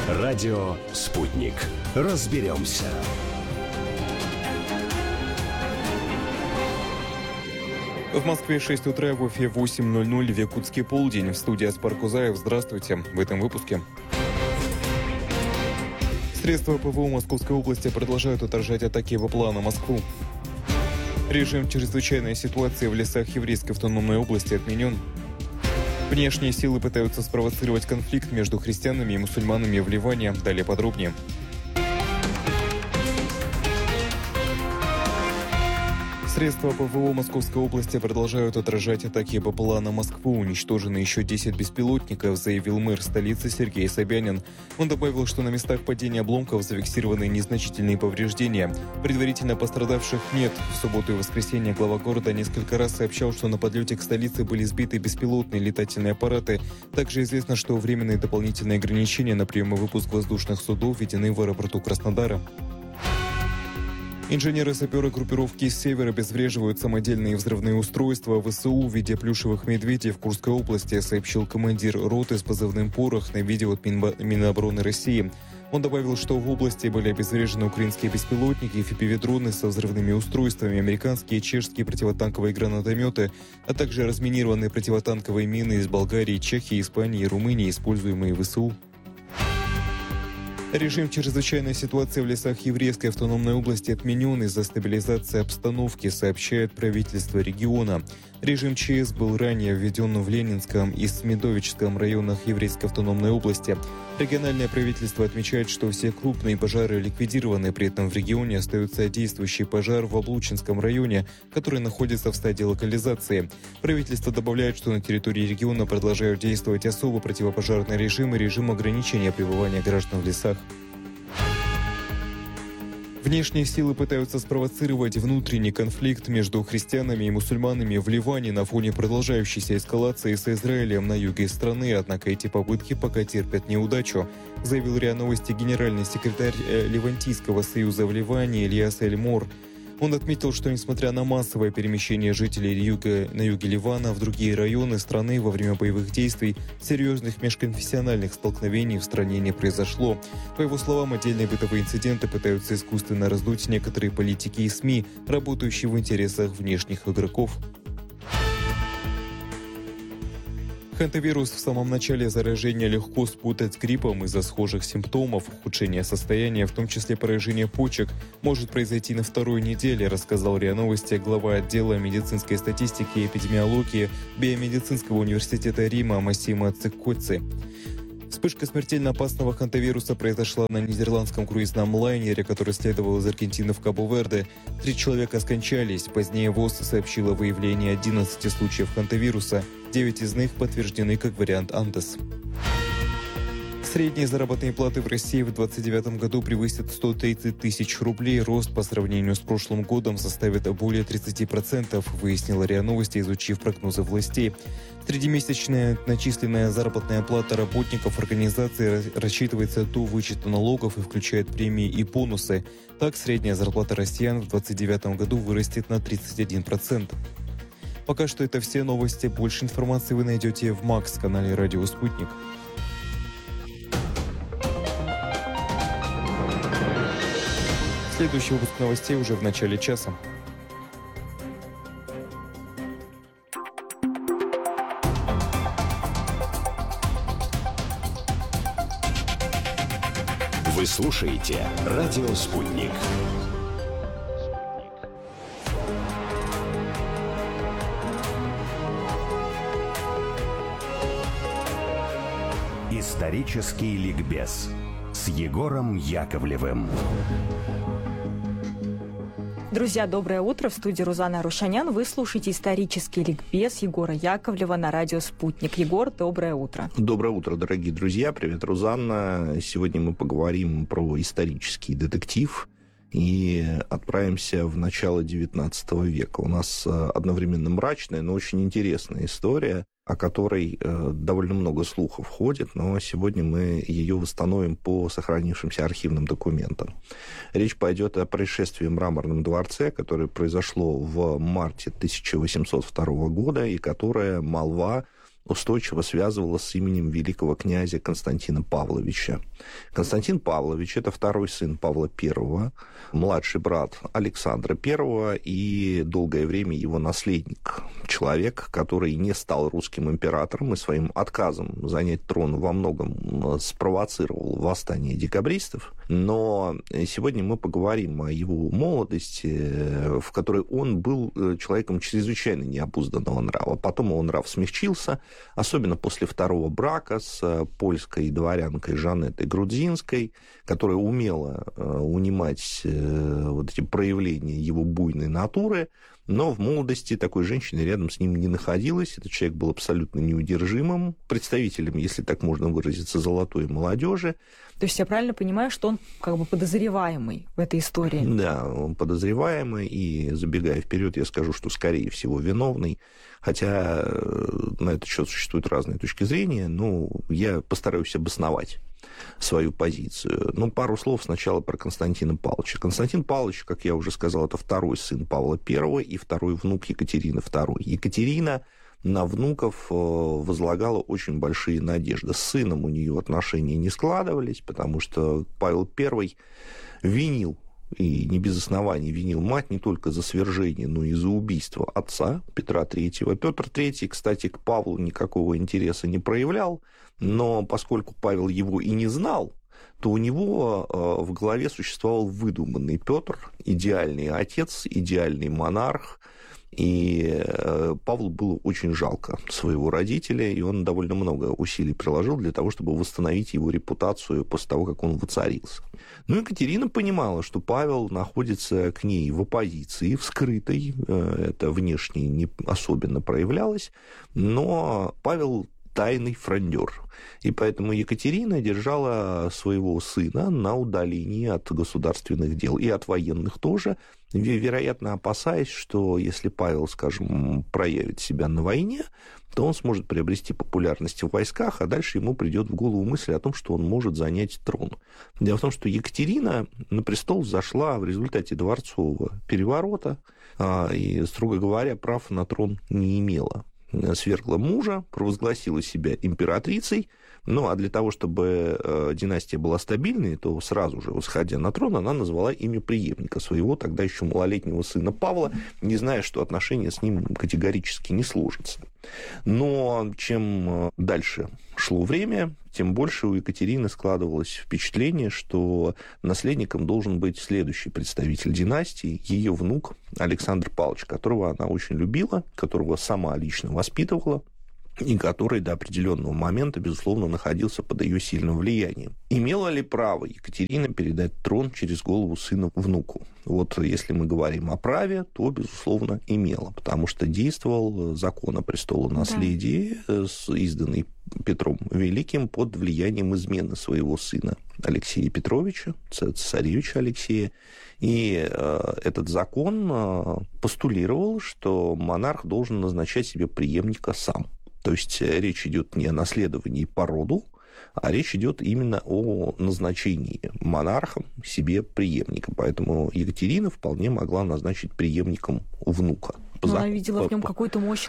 Радио «Спутник». Разберемся. В Москве 6 утра, в Уфе 8:00, в Якутске полдень. В студии Аспар Кузаев. Здравствуйте. В этом выпуске. Средства ПВО Московской области продолжают отражать атаки БПЛА на Москву. Режим чрезвычайной ситуации в лесах Еврейской автономной области отменен. Внешние силы пытаются спровоцировать конфликт между христианами и мусульманами в Ливане. Далее подробнее. Средства ПВО Московской области продолжают отражать атаки БПЛА на Москву. Уничтожены еще 10 беспилотников, заявил мэр столицы Сергей Собянин. Он добавил, что на местах падения обломков зафиксированы незначительные повреждения. Предварительно пострадавших нет. В субботу и воскресенье глава города несколько раз сообщал, что на подлете к столице были сбиты беспилотные летательные аппараты. Также известно, что временные дополнительные ограничения на прием и выпуск воздушных судов введены в аэропорту Краснодара. Инженеры-саперы группировки «Север» обезвреживают самодельные взрывные устройства ВСУ в виде плюшевых медведей в Курской области, сообщил командир роты с позывным «Порох» на видео от Минобороны России. Он добавил, что в области были обезврежены украинские беспилотники, FPV-дроны со взрывными устройствами, американские и чешские противотанковые гранатометы, а также разминированные противотанковые мины из Болгарии, Чехии, Испании и Румынии, используемые ВСУ. Режим чрезвычайной ситуации в лесах Еврейской автономной области отменен из-за стабилизации обстановки, сообщает правительство региона. Режим ЧС был ранее введен в Ленинском и Смедовическом районах Еврейской автономной области. Региональное правительство отмечает, что все крупные пожары ликвидированы, при этом в регионе остается действующий пожар в Облучинском районе, который находится в стадии локализации. Правительство добавляет, что на территории региона продолжают действовать особо противопожарный режим и режим ограничения пребывания граждан в лесах. Внешние силы пытаются спровоцировать внутренний конфликт между христианами и мусульманами в Ливане на фоне продолжающейся эскалации с Израилем на юге страны, однако эти попытки пока терпят неудачу, заявил РИА Новости генеральный секретарь Левантийского союза в Ливане Ильяс Эль-Мор. Он отметил, что несмотря на массовое перемещение жителей на юге Ливана в другие районы страны во время боевых действий, серьезных межконфессиональных столкновений в стране не произошло. По его словам, отдельные бытовые инциденты пытаются искусственно раздуть некоторые политики и СМИ, работающие в интересах внешних игроков. Хантавирус в самом начале заражения легко спутать с гриппом из-за схожих симптомов. Ухудшение состояния, в том числе поражение почек, может произойти на второй неделе, рассказал РИА Новости глава отдела медицинской статистики и эпидемиологии Биомедицинского университета Рима Массимо Циккоци. Вспышка смертельно опасного хантавируса произошла на нидерландском круизном лайнере, который следовал из Аргентины в Кабо-Верде. 3 человека скончались. Позднее ВОЗ сообщила о выявлении 11 случаев хантавируса. 9 из них подтверждены как вариант Антес. Средние заработные платы в России в 2029 году превысят 130 тысяч рублей. Рост по сравнению с прошлым годом составит более 30%, выяснила РИА Новости, изучив прогнозы властей. Среднемесячная начисленная заработная плата работников организации рассчитывается до вычета налогов и включает премии и бонусы. Так, средняя зарплата россиян в 2029 году вырастет на 31%. Пока что это все новости. Больше информации вы найдете в МАКС-канале «Радио Спутник». Следующий выпуск новостей уже в начале часа. Вы слушаете «Радио Спутник». Исторический ликбез с Егором Яковлевым. Друзья, доброе утро. В студии Рузана Арушанян. Вы слушаете исторический ликбез Егора Яковлева на радио «Спутник». Егор, доброе утро. Доброе утро, дорогие друзья. Привет, Рузанна. Сегодня мы поговорим про исторический детектив и отправимся в начало XIX века. У нас одновременно мрачная, но очень интересная история, о которой довольно много слухов ходит, но сегодня мы ее восстановим по сохранившимся архивным документам. Речь пойдет о происшествии в Мраморном дворце, которое произошло в марте 1802 года, и которое молва устойчиво связывала с именем великого князя Константина Павловича. Константин Павлович – это второй сын Павла I, младший брат Александра I и долгое время его наследник. Человек, который не стал русским императором и своим отказом занять трон во многом спровоцировал восстание декабристов. Но сегодня мы поговорим о его молодости, в которой он был человеком чрезвычайно необузданного нрава. Потом его нрав смягчился, особенно после второго брака с польской дворянкой Жанеттой Грудзинской, которая умела унимать вот эти проявления его буйной натуры, но в молодости такой женщины рядом с ним не находилось. Этот человек был абсолютно неудержимым представителем, если так можно выразиться, золотой молодежи. То есть я правильно понимаю, что он как бы подозреваемый в этой истории? Да, он подозреваемый, и, забегая вперед, я скажу, что, скорее всего, виновный. Хотя на этот счет существуют разные точки зрения, но я постараюсь обосновать свою позицию. Ну, пару слов сначала про Константина Павловича. Константин Павлович, как я уже сказал, это второй сын Павла I и второй внук Екатерины II. Екатерина на внуков возлагала очень большие надежды. С сыном у нее отношения не складывались, потому что Павел I винил, и не без оснований винил мать не только за свержение, но и за убийство отца Петра III. Петр III, кстати, к Павлу никакого интереса не проявлял, но поскольку Павел его и не знал, то у него в голове существовал выдуманный Петр, идеальный отец, идеальный монарх, и Павлу было очень жалко своего родителя, и он довольно много усилий приложил для того, чтобы восстановить его репутацию после того, как он воцарился. Но Екатерина понимала, что Павел находится к ней в оппозиции, в скрытой, это внешне не особенно проявлялось, но Павел тайный фрондер. И поэтому Екатерина держала своего сына на удалении от государственных дел и от военных тоже, вероятно, опасаясь, что если Павел, скажем, проявит себя на войне, то он сможет приобрести популярность в войсках, а дальше ему придет в голову мысль о том, что он может занять трон. Дело в том, что Екатерина на престол взошла в результате дворцового переворота, и, строго говоря, прав на трон не имела. Свергла мужа, провозгласила себя императрицей, ну, а для того, чтобы династия была стабильной, то сразу же, восходя на трон, она назвала имя преемника своего тогда еще малолетнего сына Павла, не зная, что отношения с ним категорически не сложатся. Но чем дальше шло время, тем больше у Екатерины складывалось впечатление, что наследником должен быть следующий представитель династии, ее внук Александр Павлович, которого она очень любила, которого сама лично воспитывала, и который до определенного момента, безусловно, находился под ее сильным влиянием. Имела ли право Екатерина передать трон через голову сына внуку? Вот если мы говорим о праве, то, безусловно, имела, потому что действовал закон о престолонаследии, изданный Петром Великим под влиянием измены своего сына Алексея Петровича, цесаревича Алексея. И этот закон постулировал, что монарх должен назначать себе преемника сам. То есть речь идет не о наследовании по роду, а речь идет именно о назначении монархом себе преемника. Поэтому Екатерина вполне могла назначить преемником внука. Она видела в нем какую-то мощь